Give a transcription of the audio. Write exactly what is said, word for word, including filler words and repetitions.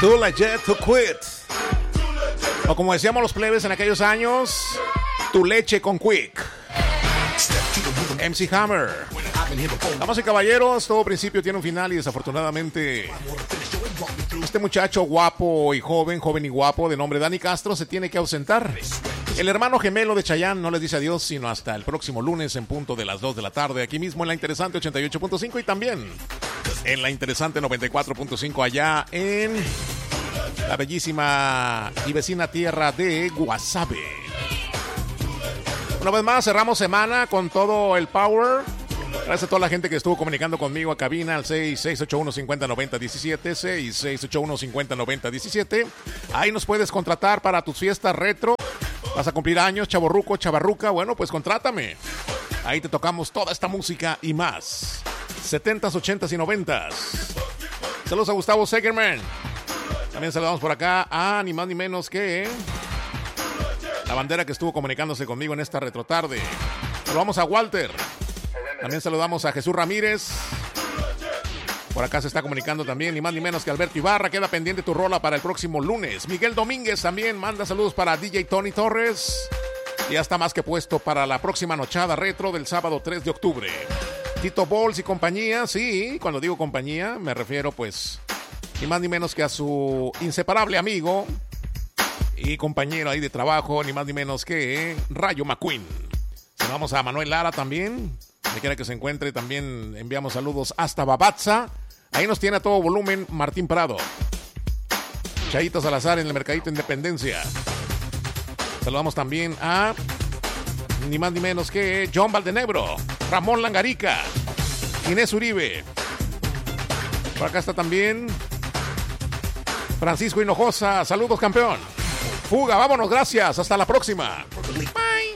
Too legit to quit. O como decíamos los plebes en aquellos años, tu leche con Quick. M C Hammer. Damas y caballeros, todo principio tiene un final y desafortunadamente este muchacho guapo y joven, joven y guapo de nombre Dani Castro se tiene que ausentar. El hermano gemelo de Chayanne no les dice adiós sino hasta el próximo lunes en punto de las dos de la tarde, aquí mismo en La Interesante ochenta y ocho punto cinco y también en La Interesante noventa y cuatro punto cinco allá en la bellísima y vecina tierra de Guasave. Una vez más cerramos semana con todo el power. Gracias a toda la gente que estuvo comunicando conmigo a cabina al seis seis ocho uno cinco cero nueve cero uno siete, seis seis ocho uno cinco cero nueve cero uno siete. Ahí nos puedes contratar para tus fiestas retro. Vas a cumplir años, chavorruco, chavarruca. Bueno, pues contrátame. Ahí te tocamos toda esta música y más. setentas, ochentas y noventas. Saludos a Gustavo Segerman. También saludamos por acá a ni más ni menos que la bandera que estuvo comunicándose conmigo en esta retrotarde. Saludamos a Walter. También saludamos a Jesús Ramírez. Por acá se está comunicando también, ni más ni menos que Alberto Ibarra. Queda pendiente tu rola para el próximo lunes. Miguel Domínguez también manda saludos para D J Tony Torres. Y ya está más que puesto para la próxima nochada retro del sábado tres de octubre. Tito Bols y compañía, sí, cuando digo compañía me refiero pues ni más ni menos que a su inseparable amigo y compañero ahí de trabajo, ni más ni menos que Rayo McQueen. Saludamos a Manuel Lara también. Donde quiera que se encuentre, también enviamos saludos hasta Babatza. Ahí nos tiene a todo volumen Martín Prado. Chaito Salazar en el Mercadito Independencia. Saludamos también a ni más ni menos que John Valdenebro, Ramón Langarica, Inés Uribe. Por acá está también Francisco Hinojosa. Saludos, campeón. Fuga, vámonos, gracias. Hasta la próxima. Bye.